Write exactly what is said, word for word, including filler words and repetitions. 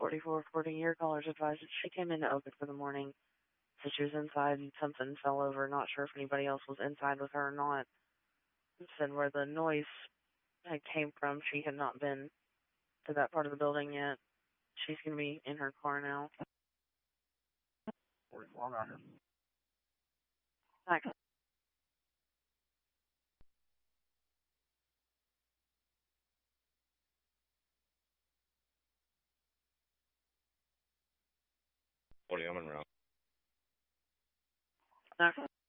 forty-four forty, your caller's advised that she came in to open for the morning. So she was inside and something fell over. Not sure if anybody else was inside with her or not. Said where the noise had came from, she had not been to that part of the building yet. She's going to be in her car now. forty-four, I'm out here. Thanks. forty, I'm in route. Okay.